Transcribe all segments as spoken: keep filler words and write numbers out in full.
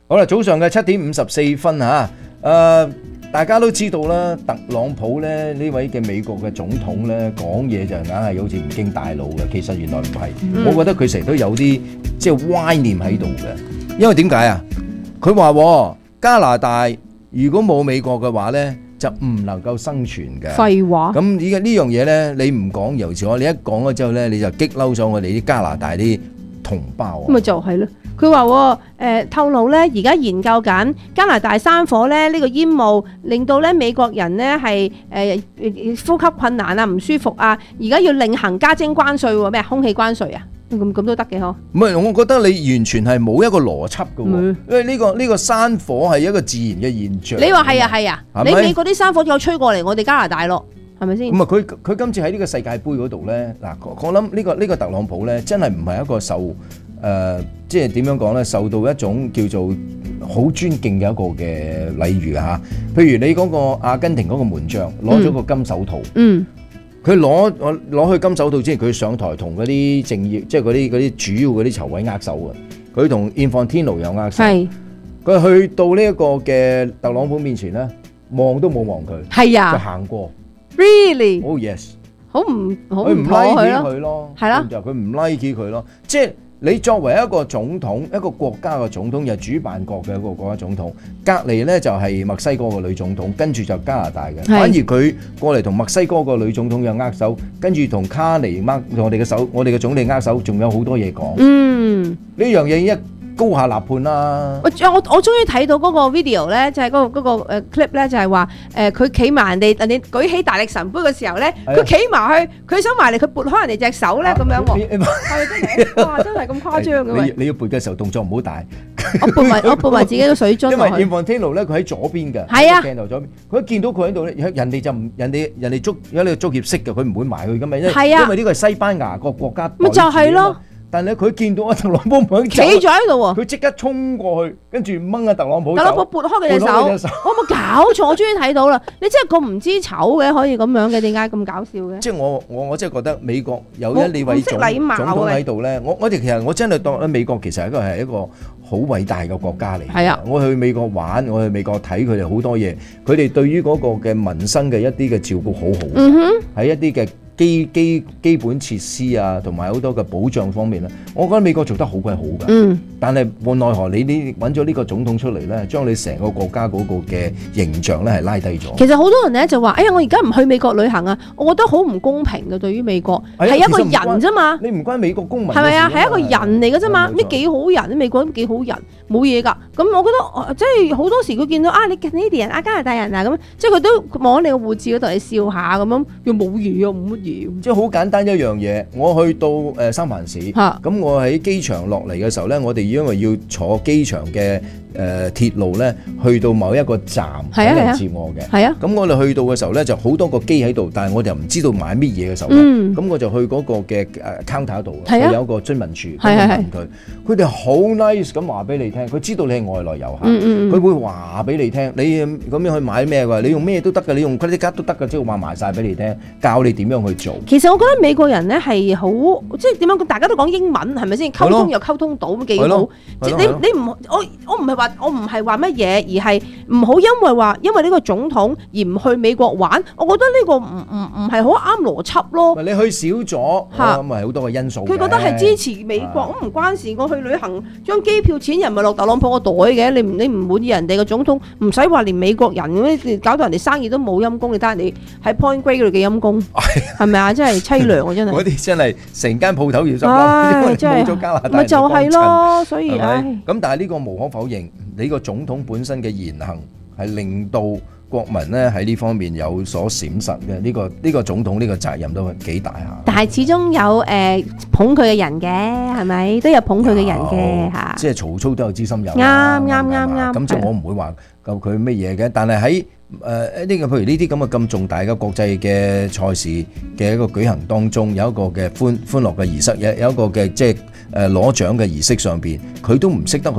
好啦，早上嘅七點五十四分嚇，誒、呃、大家都知道啦，特朗普咧呢位嘅美國嘅總統咧講嘢就硬係好似唔經大腦嘅，其實原來唔係，嗯、我覺得佢成日都有啲即係歪念喺度嘅，因為點解啊？佢話加拿大如果冇美國嘅話咧，就唔能夠生存嘅。 廢話。咁依家呢樣嘢咧，你唔講尤其我，你一講咗之後咧，你就激嬲咗我哋啲加拿大啲同胞。 咁咪就係咯。佢話誒透露咧，而家研究緊加拿大山火咧，呢個煙霧令到咧美國人咧係誒呼吸困難啊，唔舒服啊，而家要另行加徵關稅喎，咩空氣關稅啊？咁咁都得嘅嗬？ 唔係，我覺得你完全係冇一個邏輯嘅喎，嗯、因為呢、呢個呢、呢個山火係一個自然嘅現象。 你話係啊係啊，係係你美國啲山火又吹過嚟我哋加拿大咯，係咪先？咁啊， 佢佢今次喺呢個世界盃嗰度咧，嗱，我諗呢、呢個呢、呢個特朗普咧，真係唔係一個受誒、呃，即係點樣講咧，受到一種叫做好尊敬嘅一個嘅禮遇嚇。譬如你嗰個阿根廷嗰個門將攞咗個金手套。嗯。嗯佢攞我攞去金手套之前，佢上台同嗰啲政要，即係嗰啲嗰啲主要嗰啲籌委握手啊！佢同 Infantino 有握手。係。佢去到呢一個嘅特朗普面前咧，望都冇望佢。係啊。就行過。 Really？ Oh yes。 好唔好唔妥佢咯？ 係啦。 就佢唔 like 佢咯，即係。你作為一個總統，一個國家嘅總統，又主辦國嘅一個國家總統，隔離咧就係墨西哥嘅女總統，跟住就加拿大嘅。反而佢過嚟同墨西哥個女總統又握手，跟住同卡尼握我哋嘅手，我哋嘅總理握手，仲有好多嘢講。嗯，呢樣嘢一高下立判啦！ 我我我終於睇到嗰個 video 咧，就係嗰個嗰個誒 clip 咧，就係話誒佢企埋人哋人哋舉起大力神杯嘅時候咧，佢企埋去，佢想埋嚟，佢撥開人哋隻手咧咁樣喎。係真係，哇！真係咁誇張嘅。 你你要撥嘅時候動作唔好大。 我撥埋我撥埋自己嘅水樽。 因為 Infantino 咧，佢喺左邊嘅， 係啊， 鏡頭左邊。佢一見到佢喺度咧，人哋就唔人哋人哋捉有呢個足協式嘅，佢唔會埋去㗎嘛。 係啊， 因為呢個係西班牙個國家。 咪就係咯。 但係咧，佢見到阿特朗普唔肯企咗喺度喎， 佢即刻衝過去，跟住掹阿特朗普。 特朗普撥開佢隻手，我冇搞錯，我終於睇到啦！你真係咁唔知醜嘅，可以咁樣嘅，點解咁搞笑嘅？ 即係我我我真係覺得美國有一呢位總總統喺度咧，我我哋其實我真係當咧美國其實係一個係一個好偉大嘅國家嚟。係啊，我去美國玩，我去美國睇佢哋好多嘢，佢哋對於嗰個嘅民生嘅一啲嘅照顧好好。嗯哼，喺一啲嘅。基基基本設施啊，同埋好多嘅保障方面咧，我覺得美國做得好鬼好㗎。嗯，但係無奈何你呢揾咗呢個總統出嚟咧，將你成個國家嗰個嘅形象咧係拉低咗。 其實好多人咧就話：哎呀，我而家唔去美國旅行啊！我覺得好唔公平嘅，對於美國係、哎、一個人啫嘛。 你唔關美國公民。 係咪啊？係一個人嚟嘅啫嘛。咩幾好人？美國都幾好人，冇嘢㗎。咁我覺得即係好多時佢見到啊，你 Canadian 啊，加拿大人啊咁，即係佢都望你個護照嗰度，你笑下咁樣，又冇嘢啊，冇乜嘢。 即係好簡單一樣嘢，我去到誒三藩市，咁、啊、我喺機場落嚟嘅時候咧，我哋因為要坐機場嘅誒、呃、鐵路咧，去到某一個站係嚟接我嘅。係啊，咁我哋去到嘅時候咧，就好多個機喺度，但係我哋又唔知道買乜嘢嘅時候咧，咁、嗯、我就去嗰個嘅誒 counter 度，佢、啊、有一個追問處，咁我問佢，佢哋好 nice 咁話俾你聽，佢知道你係外來遊客，佢、嗯嗯、會話俾你聽，你咁樣去買咩㗎？你用咩都得㗎，你用 credit card 都得㗎，即係話埋晒俾你聽，教你點樣去做。 其實我覺得美國人咧係好，即係點樣？大家都講英文係咪先？溝通又溝通到，幾好。即係你你唔我我唔係話我唔係話乜嘢，而係唔好因為話因為呢個總統而唔去美國玩。我覺得呢個唔唔唔係好啱邏輯咯。 你去少咗，咁咪好多個因素。 佢覺得係支持美國，咁唔關事。我去旅行，將機票錢人咪落特朗普個袋嘅。你唔你唔滿意人哋個總統，唔使話連美國人咁，搞到人哋生意都冇陰功。你睇人哋喺 Point Grey 嗰度嘅陰功，係咪啊？真係凄涼啊！真係。嗰啲真係成間鋪頭要執笠，因為冇咗加拿大。 咪就係咯，所以唉。 咁但係呢個無可否認，你個總統本身嘅言行係令到國民咧喺呢方面有所閃失嘅。呢個呢個總統呢個責任都幾大下。 但係始終有誒捧佢嘅人嘅，係咪都有捧佢嘅人嘅嚇？ 即係曹操都有知心友。 啱啱啱啱。 咁即係我唔會話夠佢乜嘢嘅，但係喺誒一啲嘅譬如呢啲咁嘅咁重大嘅國際嘅賽事嘅一個舉行當中，有一個嘅歡歡樂嘅儀式，有有一個嘅即係誒攞獎嘅儀式上邊，佢都唔識得去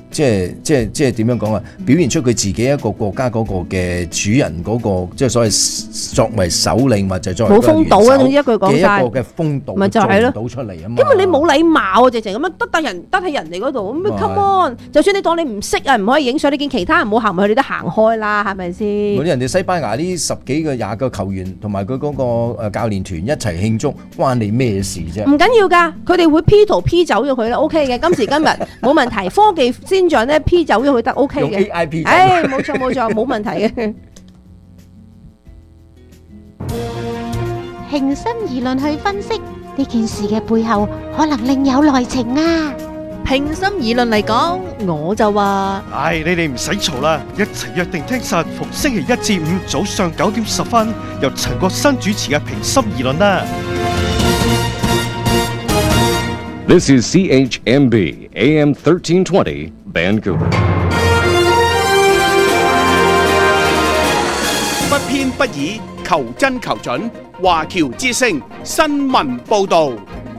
即係即係即係點樣講啊？表現出佢自己一個國家嗰個嘅主人嗰、嗰個，即係所謂作為首領或者作為冇風度啊！一句講晒嘅一個嘅風度， 咪就係咯， 做到出嚟啊嘛。 因為你冇禮貌啊，直情咁樣得得人得喺人哋嗰度，咁 come on！就算你當你唔識啊，唔可以影相，你見其他人冇行埋去，你都行開啦，係咪先？ 嗰啲人哋西班牙呢十幾個廿個球員同埋佢嗰個誒教練團一齊慶祝，關你咩事啫？唔緊要㗎，佢哋會 P 圖 P 走咗佢啦 ，OK 嘅。今時今日冇問題，科技先進咧 P 走咗佢得 OK 嘅。 用 A I P。 誒，冇錯冇錯，冇問題嘅。 平心而論去分析呢件事嘅背後，可能另有內情啊！ 平心而論嚟講，我就話： 唉，你哋唔使嘈啦，一齊約定聽實逢星期一至五早上九點十分，由陳國新主持嘅《平心而論》啦。 This is C H M B A M thirteen twenty Vancouver。 不偏不倚，求真求準，華僑之聲新聞報導。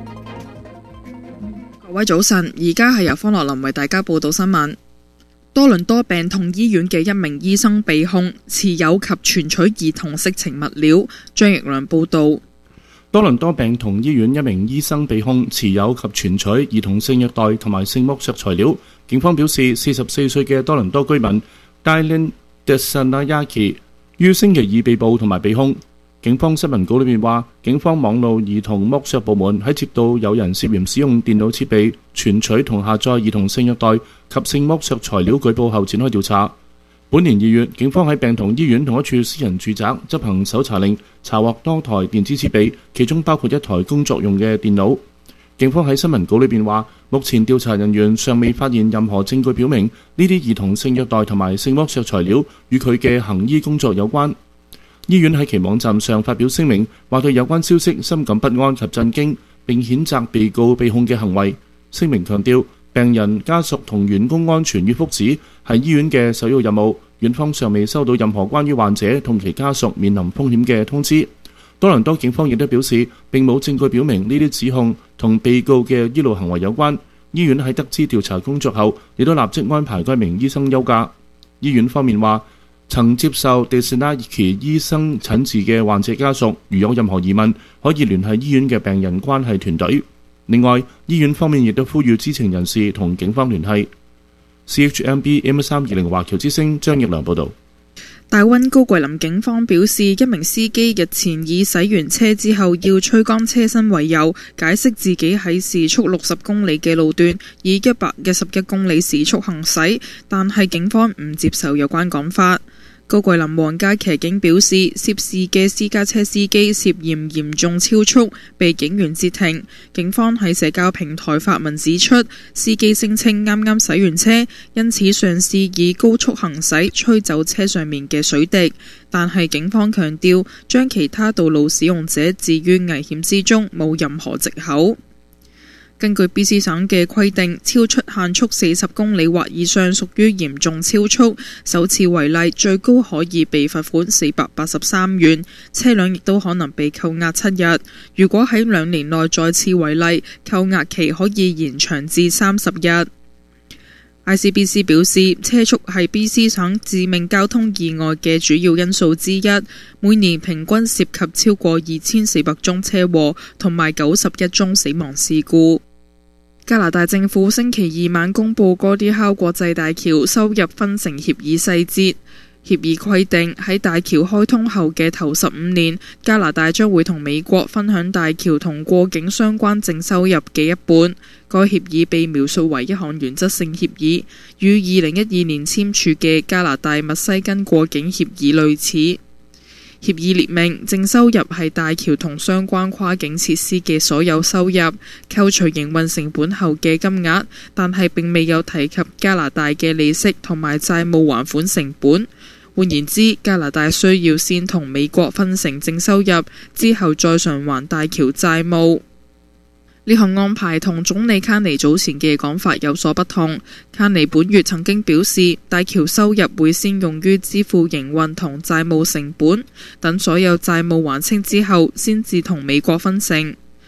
各位早晨，而家係由方樂林為大家報道新聞。多倫多病痛醫院嘅一名醫生被控持有及存取兒童色情物料。張奕良報道。 多倫多病童醫院一名醫生被控持有及存取兒童性虐待同埋性剝削材料。警方表示，四十四歲嘅多倫多居民 Dylan Desanayake 於星期二被捕同埋被控。警方新聞稿裏面話，警方網絡兒童剝削部門喺接到有人涉嫌使用電腦設備存取同下載兒童性虐待及性剝削材料舉報後展開調查。本年二月，警方喺病童醫院同一處私人住宅執行搜查令，查獲多台電子設備，其中包括一台工作用嘅電腦。警方喺新聞稿裏邊話，目前調查人員尚未發現任何證據表明呢啲兒童性虐待同埋性剝削材料與佢嘅行醫工作有關。醫院喺其網站上發表聲明，話對有關消息深感不安及震驚，並譴責被告被控嘅行為。聲明強調，病人家屬同員工安全與福祉係醫院嘅首要任務。院方尚未收到任何關於患者同其家屬面臨風險嘅通知。多倫多警方亦都表示，並冇證據表明呢啲指控同被告嘅醫療行為有關。醫院喺得知調查工作後，亦都立即安排該名醫生休假。醫院方面話，曾接受 Desanayake 醫生診治嘅患者家屬，如有任何疑問，可以聯繫醫院嘅病人關係團隊。另外，醫院方面亦都呼籲知情人士同警方聯繫。C H M B M 三二零華僑之聲張奕良報導。 大溫高桂林警方表示，一名司機日前以洗完車之後要吹乾車身為由，解釋自己喺時速六十公里嘅路段以一百一十一公里時速行駛，但係警方唔接受有關講法。高桂林皇家騎警表示，涉事嘅私家車司機涉嫌嚴重超速，被警員截停。警方喺社交平台發文指出，司機聲稱啱啱洗完車，因此嘗試以高速行駛吹走車上面嘅水滴，但係警方強調，將其他道路使用者置於危險之中，冇任何藉口。根據 B C 省嘅規定，超出限速四十公里或以上屬於嚴重超速，首次違例最高可以被罰款四百八十三元，車輛亦都可能被扣押七日。如果喺兩年內再次違例，扣押期可以延長至三十日。I C B C 表示，車速係 B C 省致命交通意外嘅主要因素之一，每年平均涉及超過二千四百宗車禍同埋九十一宗死亡事故。加拿大政府星期二晚公布哥迪考國際大橋收入分成協議細節。協議規定喺大橋開通後嘅頭十五年，加拿大將會同美國分享大橋同過境相關淨收入嘅一半。該協議被描述為一項原則性協議，與二零一二年簽署嘅加拿大密西根過境協議類似。協議列明，淨收入係大橋同相關跨境設施嘅所有收入，扣除營運成本後嘅金額，但係並未有提及加拿大嘅利息同埋債務還款成本。換言之，加拿大需要先同美國分成淨收入，之後再償還大橋債務。呢項安排同總理卡尼早前嘅講法有所不同。卡尼本月曾經表示，大橋收入會先用於支付營運同債務成本，等所有債務還清之後，先至同美國分成。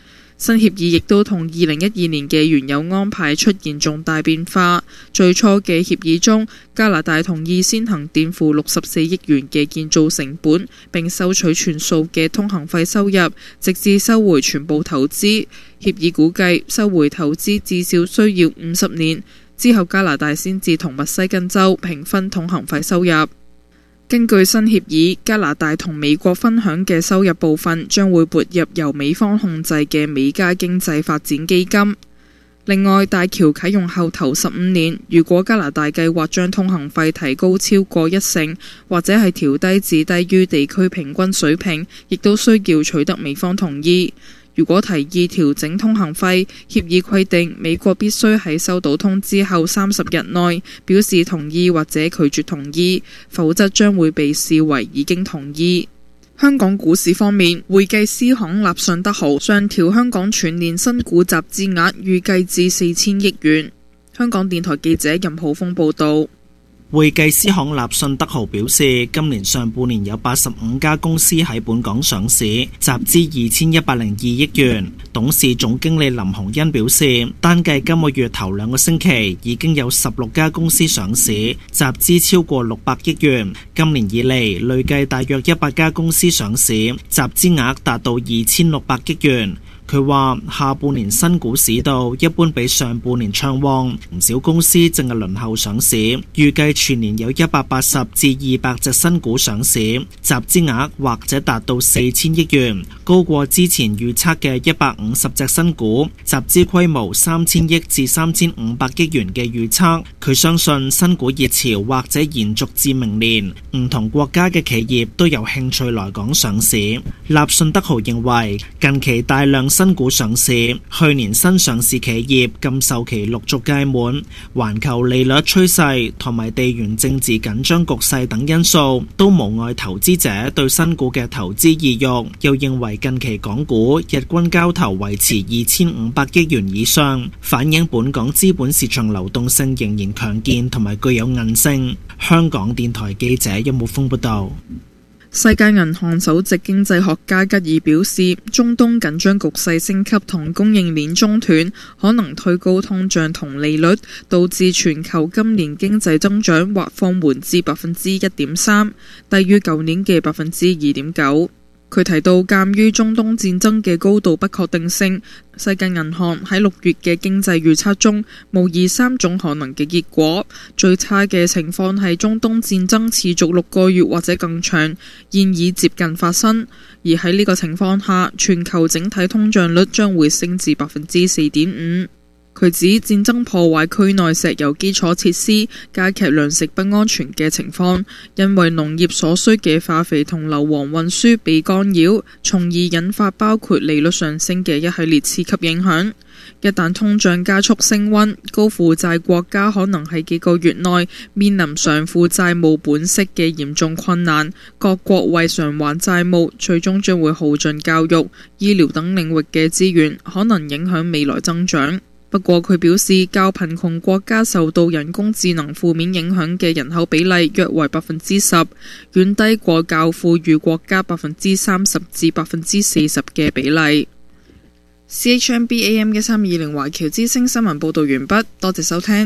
新協議亦都同二零一二年嘅原有安排出現重大變化。最初嘅協議中，加拿大同意先行墊付六十四億元嘅建造成本，並收取全數嘅通行費收入，直至收回全部投資。協議估計收回投資至少需要五十年，之後加拿大先至同密西根州平分通行費收入。根據新協議，加拿大同美國分享嘅收入部分將會撥入由美方控制嘅美加經濟發展基金。另外，大橋啟用後頭十五年，如果加拿大計劃將通行費提高超過一成，或者係調低至低於地區平均水平，亦都需要取得美方同意。如果提議調整通行費，協議規定美國必須喺收到通知後三十日內表示同意或者拒絕同意，否則將會被視為已經同意。香港股市方面，會計師行立信德豪上調香港全年新股集資額，預計至四千億元。香港電台記者任浩峰報導。 會計師行立信德豪表示，今年上半年有八十五家公司喺本港上市，集資二千一百零二億元。董事總經理林鴻恩表示，單計今個月頭兩個星期，已經有十六家公司上市，集資超過六百億元。今年以嚟，累計大約一百家公司上市，集資額達到二千六百億元。佢話下半年新股市道一般比上半年暢旺，唔少公司正係輪候上市，預計全年有一百八十至二百隻新股上市，集資額或者達到四千億元，高過之前預測嘅一百五十隻新股，集資規模三千億至三千五百億元嘅預測。佢相信新股熱潮或者延續至明年，唔同國家嘅企業都有興趣來港上市。立信德豪認為近期大量新股上市，去年新上市企業禁售期陸續屆滿，環球利率趨勢同埋地緣政治緊張局勢等因素都無礙投資者對新股嘅投資意欲。又認為近期港股日均交投維持二千五百億元以上，反映本港資本市場流動性仍然強健同埋具有韌性。香港電台記者殷木峰報道。 世界銀行首席經濟學家吉爾表示，中東緊張局勢升級同供應鏈中斷可能推高通脹同利率，導致全球今年經濟增長或放緩至百分之一點三，低於舊年嘅百分之二點九。佢提到，鑑於中東戰爭嘅高度不確定性，世界銀行喺六月嘅經濟預測中模擬三種可能嘅結果。最差嘅情況係中東戰爭持續六個月或者更長，現已接近發生。而喺呢個情況下，全球整體通脹率將會升至百分之四點五。佢指戰爭破壞區內石油基礎設施，加劇糧食不安全嘅情況，因為農業所需嘅化肥同硫磺運輸被干擾，從而引發包括利率上升嘅一系列次級影響。一旦通脹加速升溫，高負債國家可能喺幾個月內面臨償付債務本息嘅嚴重困難，各國為償還債務，最終將會耗盡教育、醫療等領域嘅資源，可能影響未來增長。不過佢表示，較貧窮國家受到人工智能負面影響嘅人口比例約為百分之十，遠低過較富裕國家百分之三十至百分之四十嘅比例。C H M B A M 一三二零華僑之聲新聞報導完畢，多謝收聽。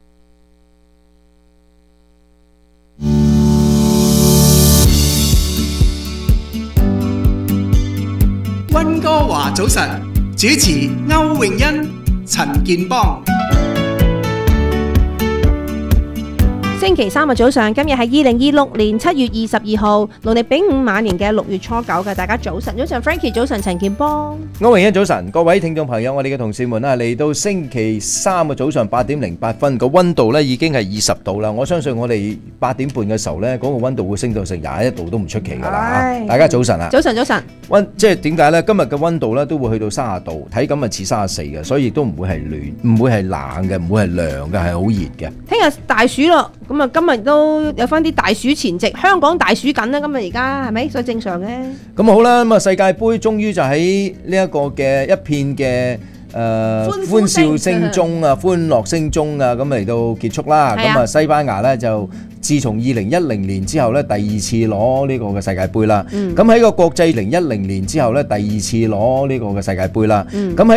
溫哥華早晨，主持歐詠欣、陳健邦。 星期三嘅早上，今日係二零二六年七月二十二號，農曆丙午晚年嘅六月初九嘅，大家早晨，早晨 Frankie， 早晨陳健邦， 歐詠欣早晨，各位聽眾朋友，我哋嘅同事們啊，嚟到星期三嘅早上八點零八分，個溫度咧已經係二十度啦。我相信我哋八點半嘅時候咧，嗰個溫度會升到成廿一度都唔出奇噶啦。大家早晨啊！ 早晨早晨。 溫即係點解咧？今日嘅溫度咧都會去到三十度，體感啊似三十四嘅，所以亦都唔會係暖，唔會係冷嘅，唔會係涼嘅，係好熱嘅。聽日大暑咯。咁啊，今日都有翻啲大暑前夕，香港大暑緊啦。今日而家係咪？所以正常嘅。咁好啦，咁啊世界盃終於就喺呢一個嘅一片嘅誒歡笑聲中啊，歡樂聲中啊，咁嚟到結束啦。咁啊西班牙咧就自從二零一零年之後咧，第二次攞呢個嘅世界盃啦。 嗯咁喺個國際二零一零年之後咧，第二次攞呢個嘅世界盃啦。 嗯咁喺